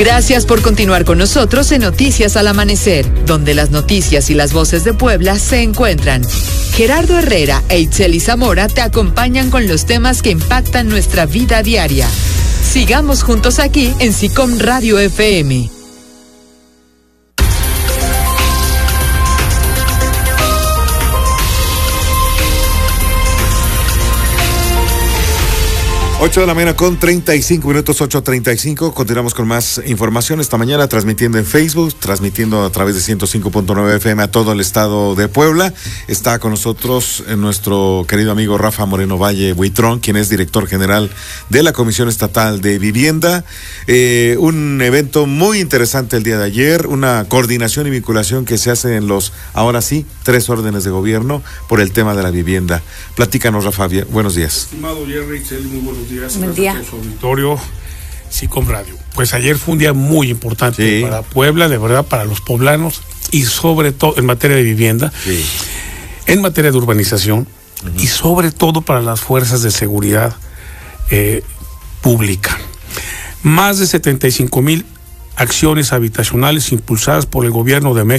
Gracias por continuar con nosotros en Noticias al Amanecer, donde las noticias y las voces de Puebla se encuentran. Gerardo Herrera e Itzeli Zamora te acompañan con los temas que impactan nuestra vida diaria. Sigamos juntos aquí en SICOM Radio FM. Ocho de la mañana con 35 minutos, 8:35. Continuamos con más información esta mañana, transmitiendo en Facebook, transmitiendo a través de 105.9 FM a todo el estado de Puebla. Está con nosotros nuestro querido amigo Rafa Moreno Valle Buitrón, quien es director general de la Comisión Estatal de Vivienda. Un evento muy interesante el día de ayer, una coordinación y vinculación que se hace en los, ahora sí, 3 órdenes de gobierno por el tema de la vivienda. Platícanos, Rafa, buenos días. Estimado Jerry, Itzeli, muy buenos días. Buen día. A su auditorio, SICOM Radio. Pues ayer fue un día muy importante para Puebla, de verdad, para los poblanos, y sobre todo en materia de vivienda, en materia de urbanización, y sobre todo para las fuerzas de seguridad pública. Más de 75,000 acciones habitacionales impulsadas por el gobierno de México